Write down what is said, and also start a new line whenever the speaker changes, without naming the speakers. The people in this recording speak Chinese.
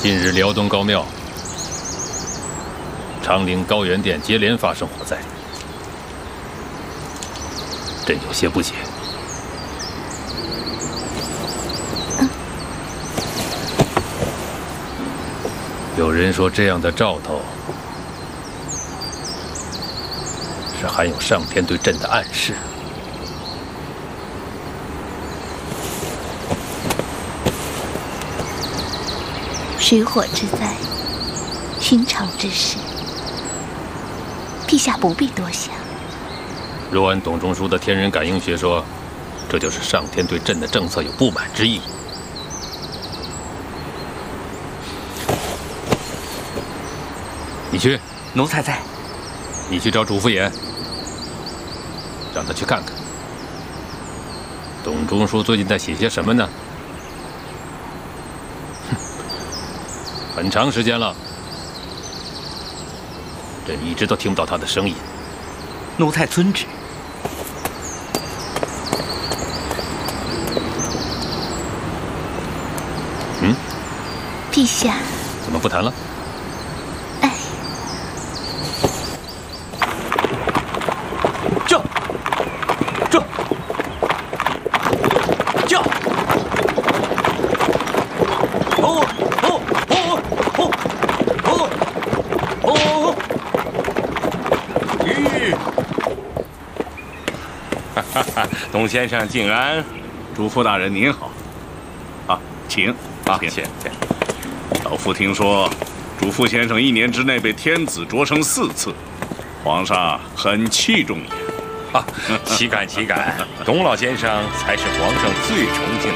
近日辽东高庙、长陵高原殿接连发生火灾，朕有些不解。有人说这样的兆头是含有上天对朕的暗示。
水火之灾，寻常之事，陛下不必多想。
若按董仲舒的天人感应学说，这就是上天对朕的政策有不满之意。你去，
奴才在。
你去找主父偃，让他去看看，董仲舒最近在写些什么呢？很长时间了，朕一直都听不到他的声音。
奴才遵旨。
陛下，
怎么不谈了？
哎，
驾！
董先生静安，
主父大人您好。啊，请。
请。
老夫听说，主父先生1年之内被天子擢升4次，皇上很器重也。
岂敢！董老先生才是皇上最崇敬的